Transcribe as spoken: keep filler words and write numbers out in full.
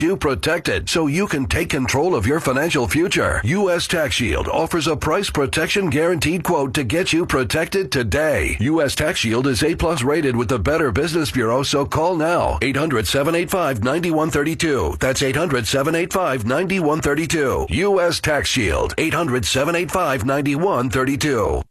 You protected so you can take control of your financial future. U S Tax Shield offers a price protection guaranteed quote to get you protected today. U S Tax Shield is A plus rated with the Better Business Bureau, so call now. eight hundred, seven eight five, nine one three two. That's eight hundred, seven eight five, nine one three two. U S Tax Shield. eight hundred, seven eight five, nine one three two.